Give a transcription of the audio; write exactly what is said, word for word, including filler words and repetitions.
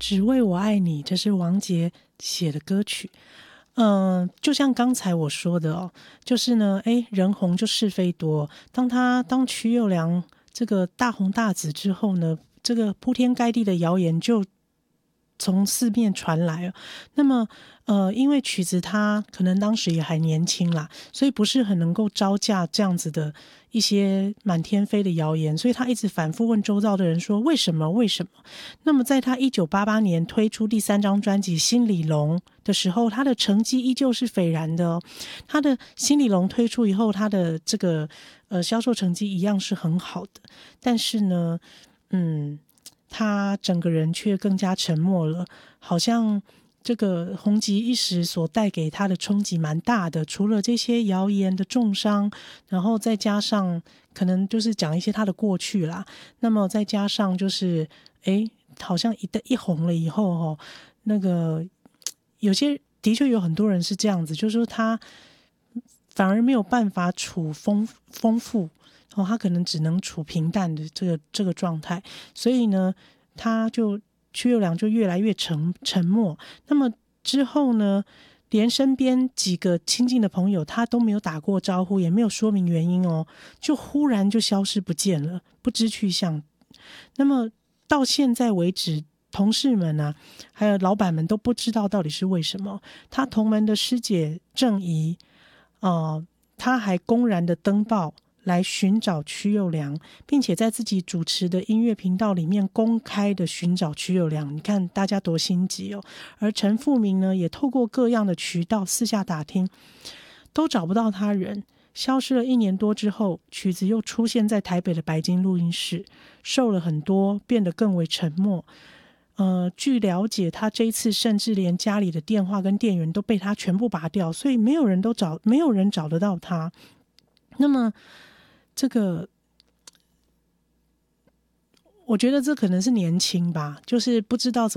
只为我爱你，这是王杰写的歌曲。嗯、呃，就像刚才我说的哦，就是呢，哎，人红就是非多。当他当瞿友良这个大红大紫之后呢，这个铺天盖地的谣言就从四面传来了。那么，呃，因为曲子他可能当时也还年轻啦，所以不是很能够招架这样子的一些满天飞的谣言，所以他一直反复问周遭的人说为什么为什么。那么在他一九八八年推出第三张专辑《心里龙》的时候，他的成绩依旧是斐然的哦。他的《心里龙》推出以后，他的这个呃销售成绩一样是很好的，但是呢，嗯。他整个人却更加沉默了，好像这个红极一时所带给他的冲击蛮大的。除了这些谣言的重伤，然后再加上可能就是讲一些他的过去啦，那么再加上就是诶好像一一红了以后哦，那个有些的确有很多人是这样子，就是说他反而没有办法处丰丰富。哦，他可能只能处平淡的这个这个状态，所以呢，他就瞿友良就越来越沉沉默。那么之后呢，连身边几个亲近的朋友他都没有打过招呼，也没有说明原因哦，就忽然就消失不见了，不知去向。那么到现在为止，同事们啊，还有老板们都不知道到底是为什么。他同门的师姐郑怡，呃，他还公然的登报来寻找瞿友良，并且在自己主持的音乐频道里面公开的寻找瞿友良，你看大家多心急哦。而陈复明呢，也透过各样的渠道私下打听，都找不到他人。消失了一年多之后，曲子又出现在台北的白金录音室，瘦了很多，变得更为沉默。呃，据了解，他这一次甚至连家里的电话跟电源都被他全部拔掉，所以没有人都找，没有人找得到他。那么这个我觉得这可能是年轻吧，就是不知道怎么